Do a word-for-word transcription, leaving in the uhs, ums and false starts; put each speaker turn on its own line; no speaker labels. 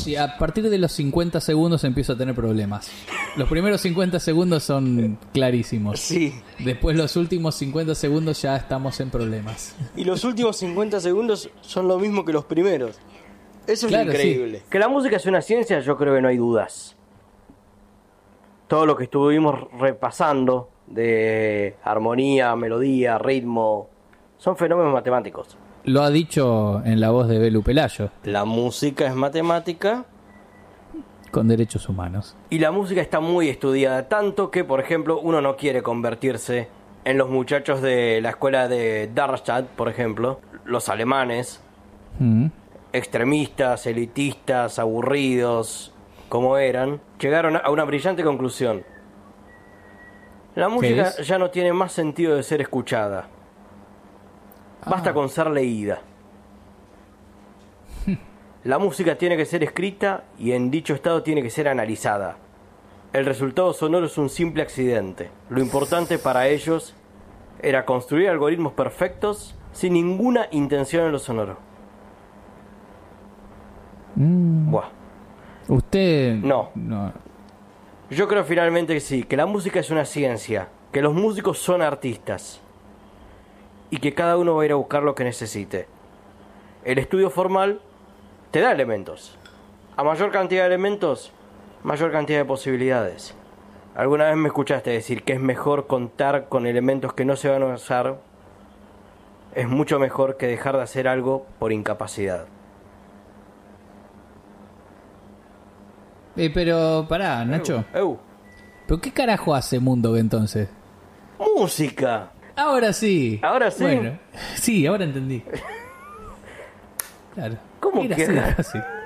Sí, a partir de los cincuenta segundos empiezo a tener problemas. Los primeros cincuenta segundos son clarísimos.
Sí.
Después los últimos cincuenta segundos ya estamos en problemas.
Y los últimos cincuenta segundos son lo mismo que los primeros. Eso es
Claro,
increíble.
sí.
Que la música es una ciencia, yo creo que no hay dudas. Todo lo que estuvimos repasando de armonía, melodía, ritmo, son fenómenos matemáticos.
Lo ha dicho en la voz de Belu Pelayo,
La música es matemática
con derechos humanos.
y la música está muy estudiada, tanto que, por ejemplo, uno no quiere convertirse en los muchachos de la escuela de Darmstadt, por ejemplo, los alemanes,
Mm.
extremistas, elitistas, aburridos, como eran, llegaron a una brillante conclusión. La música
es?
ya no tiene más sentido de ser escuchada. Basta
Ah.
con ser leída. La música tiene que ser escrita y en dicho estado tiene que ser analizada. El resultado sonoro es un simple accidente. Lo importante para ellos era construir algoritmos perfectos sin ninguna intención en lo sonoro.
Mm.
Buah.
Usted...
No.
no.
Yo creo finalmente que sí, que la música es una ciencia, que los músicos son artistas y que cada uno va a ir a buscar lo que necesite. El estudio formal te da elementos. A mayor cantidad de elementos, mayor cantidad de posibilidades. ¿Alguna vez me escuchaste decir que es mejor contar con elementos que no se van a usar? Es mucho mejor que dejar de hacer algo por incapacidad.
Eh, pero pará, Nacho.
Eu,
¿Pero qué carajo hace Mundog entonces?
música.
Ahora sí.
Ahora sí.
Bueno, sí, ahora entendí. Claro.
¿Cómo
Era
que
así de
ahora?
fácil.